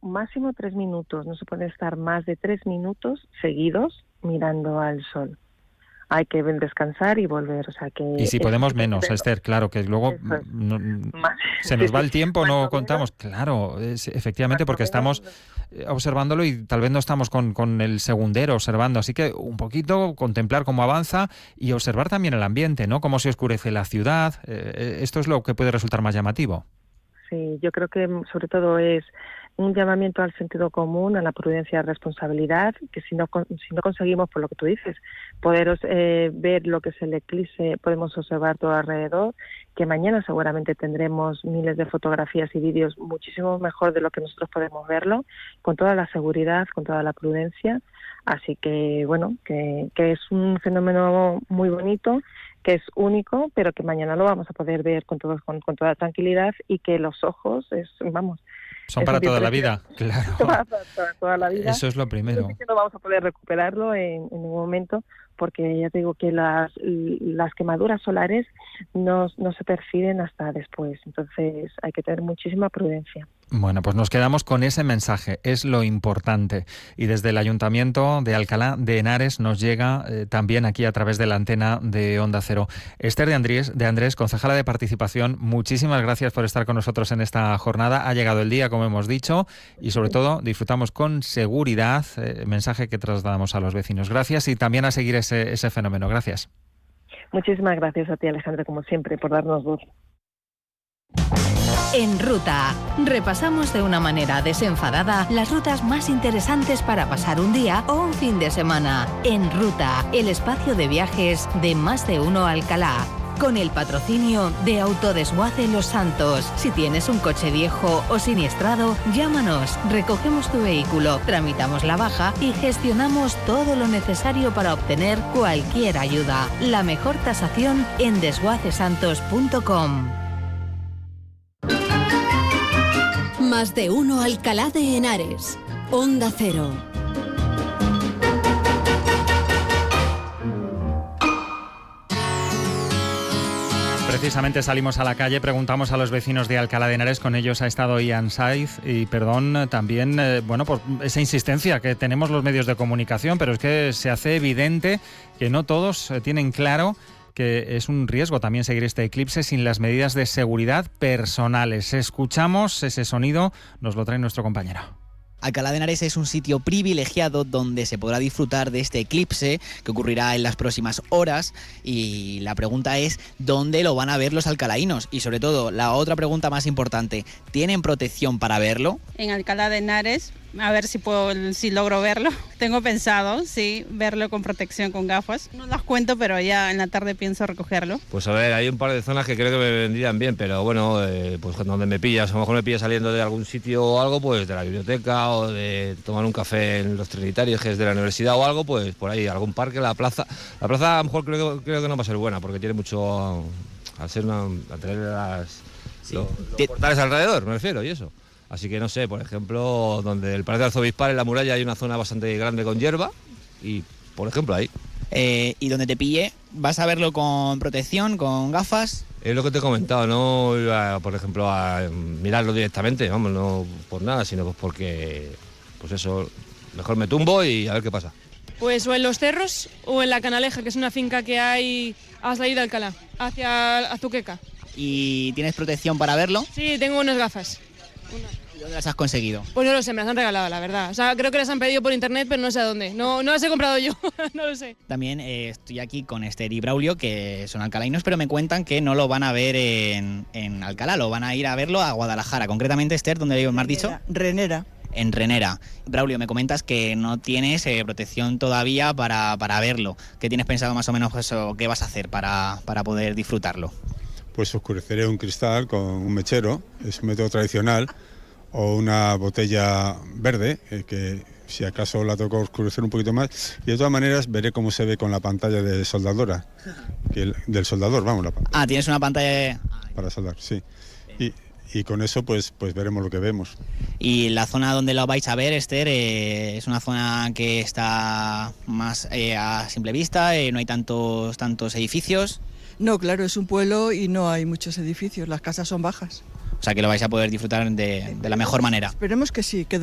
máximo 3 minutos, no se puede estar más de 3 minutos seguidos mirando al sol. Hay que descansar y volver, o sea que... Y si podemos menos, Esther, claro, que luego se nos va el tiempo, no contamos. Claro, efectivamente, porque estamos observándolo y tal vez no estamos con el segundero observando, así que un poquito contemplar cómo avanza y observar también el ambiente, ¿no? Cómo se oscurece la ciudad, esto es lo que puede resultar más llamativo. Sí, yo creo que sobre todo es un llamamiento al sentido común, a la prudencia y responsabilidad, que si no conseguimos, por lo que tú dices, poder ver lo que es el eclipse, podemos observar todo alrededor, que mañana seguramente tendremos miles de fotografías y vídeos muchísimo mejor de lo que nosotros podemos verlo, con toda la seguridad, con toda la prudencia. Así que, bueno, que es un fenómeno muy bonito, que es único, pero que mañana lo vamos a poder ver con toda tranquilidad y que los ojos son para toda la vida, claro. Para toda la vida. Eso es lo primero. Que no vamos a poder recuperarlo en ningún momento, porque ya te digo que las quemaduras solares no se perciben hasta después. Entonces hay que tener muchísima prudencia. Bueno, pues nos quedamos con ese mensaje, es lo importante. Y desde el Ayuntamiento de Alcalá de Henares nos llega también aquí a través de la antena de Onda Cero. Esther de Andrés, concejala de Participación, muchísimas gracias por estar con nosotros en esta jornada. Ha llegado el día, como hemos dicho, y sobre todo disfrutamos con seguridad, mensaje que trasladamos a los vecinos. Gracias y también a seguir ese fenómeno. Gracias. Muchísimas gracias a ti, Alejandra, como siempre, por darnos voz. En Ruta, repasamos de una manera desenfadada las rutas más interesantes para pasar un día o un fin de semana. En Ruta, el espacio de viajes de Más de Uno Alcalá. Con el patrocinio de Autodesguace Los Santos. Si tienes un coche viejo o siniestrado, llámanos, recogemos tu vehículo, tramitamos la baja y gestionamos todo lo necesario para obtener cualquier ayuda. La mejor tasación en desguacesantos.com. Más de Uno Alcalá de Henares. Onda Cero. Precisamente salimos a la calle, preguntamos a los vecinos de Alcalá de Henares, con ellos ha estado Ian Saiz y perdón también, por esa insistencia que tenemos los medios de comunicación, pero es que se hace evidente que no todos tienen claro que es un riesgo también seguir este eclipse sin las medidas de seguridad personales. Escuchamos ese sonido, nos lo trae nuestro compañero. Alcalá de Henares es un sitio privilegiado donde se podrá disfrutar de este eclipse que ocurrirá en las próximas horas y la pregunta es ¿dónde lo van a ver los alcalaínos? Y sobre todo, la otra pregunta más importante, ¿tienen protección para verlo? En Alcalá de Henares, a ver si logro verlo. Tengo pensado, sí, verlo con protección, con gafas. No las cuento, pero ya en la tarde pienso recogerlo. Pues a ver, hay un par de zonas que creo que me vendrían bien, pero bueno, pues donde me pillas, a lo mejor me pillas saliendo de algún sitio o algo, pues de la biblioteca o de tomar un café en los Trinitarios, que es de la universidad o algo, pues por ahí, algún parque, la plaza. La plaza a lo mejor creo que no va a ser buena, porque tiene mucho, al tener los portales alrededor, me refiero, y eso. Así que no sé, por ejemplo, donde el Palacio Arzobispal, en la muralla, hay una zona bastante grande con hierba y, por ejemplo, ahí. Y donde te pille, ¿vas a verlo con protección, con gafas? Es lo que te he comentado, no iba, por ejemplo, a mirarlo directamente, vamos, no por nada, sino pues porque, pues eso, mejor me tumbo y a ver qué pasa. Pues o en Los Cerros o en La Canaleja, que es una finca que hay a salir de Alcalá, hacia Azuqueca. ¿Y tienes protección para verlo? Sí, tengo unas gafas. ¿Y dónde las has conseguido? Pues no lo sé, me las han regalado, la verdad. O sea, creo que las han pedido por internet, pero no sé a dónde. No las he comprado yo, no lo sé. También estoy aquí con Esther y Braulio, que son alcalainos, pero me cuentan que no lo van a ver en Alcalá, lo van a ir a verlo a Guadalajara. Concretamente, Esther, ¿dónde me has dicho? Renera. En Renera. Braulio, me comentas que no tienes protección todavía para verlo. ¿Qué tienes pensado más o menos qué vas a hacer para poder disfrutarlo? Pues oscureceré un cristal con un mechero, es un método tradicional, o una botella verde, que si acaso la toco oscurecer un poquito más, y de todas maneras veré cómo se ve con la pantalla de soldadora, del soldador, vamos, la pantalla. Ah, tienes una pantalla para soldar, sí. Y con eso pues veremos lo que vemos. Y la zona donde lo vais a ver, Esther, es una zona que está más a simple vista, no hay tantos edificios. No, claro, es un pueblo y no hay muchos edificios, las casas son bajas. O sea que lo vais a poder disfrutar de la mejor manera. Esperemos que sí, que